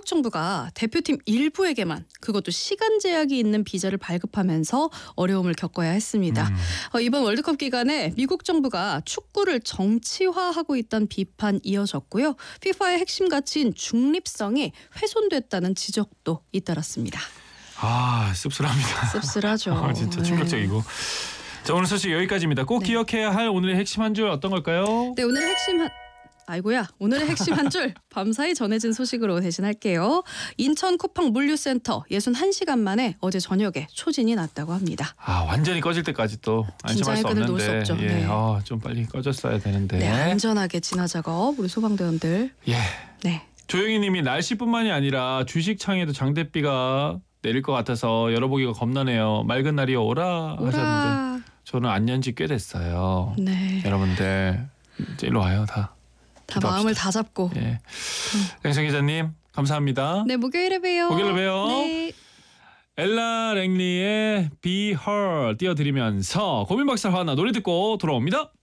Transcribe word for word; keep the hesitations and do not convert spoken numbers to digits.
정부가 대표팀 일부에게만 그것도 시간 제약이 있는 비자를 발급하면서 어려움을 겪어야 했습니다. 음. 어, 이번 월드컵 기간에 미국 정부가 축구를 정치화하고 있다는 비판 이어졌고요. 피파의 핵심 가치인 중립성이 훼손됐다는 지적도 잇따랐습니다. 아, 씁쓸합니다. 씁쓸하죠. 아, 진짜 충격적이고. 네. 자, 오늘 소식 여기까지입니다. 꼭 네. 기억해야 할 오늘의 핵심 한 줄 어떤 걸까요? 네, 오늘의 핵심 한 아이고야 오늘의 핵심 한 줄 밤사이 전해진 소식으로 대신할게요. 인천 쿠팡 물류센터 예순한 시간 만에 어제 저녁에 초진이 났다고 합니다. 아, 완전히 꺼질 때까지 또 안심할 수 없는데 놓을 수 없죠. 예, 네. 아, 좀 빨리 꺼졌어야 되는데. 네, 안전하게 진화 작업 우리 소방대원들. 예. 네. 조영희님이 날씨뿐만이 아니라 주식창에도 장대비가 내릴 것 같아서 열어보기가 겁나네요. 맑은 날이 오라, 오라. 하셨는데 저는 안연지 꽤 됐어요. 네. 여러분들 이제 일로 와요 다. 다 마음을 다 잡고. 예. 랭성 기자님 감사합니다. 네, 목요일에 봬요. 목요일에 봬요. 네. 엘라 랭리의 Be Her 띄워드리면서 고민박사 하나 노래 듣고 돌아옵니다.